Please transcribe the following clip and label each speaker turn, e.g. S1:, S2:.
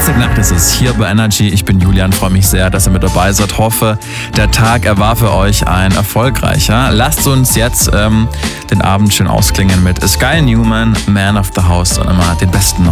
S1: Dienstagnacht ist es hier bei Energy. Ich bin Julian, freue mich sehr, dass ihr mit dabei seid. Hoffe, der Tag war für euch ein erfolgreicher. Lasst uns jetzt den Abend schön ausklingen mit Sky Newman, Man of the House und immer den besten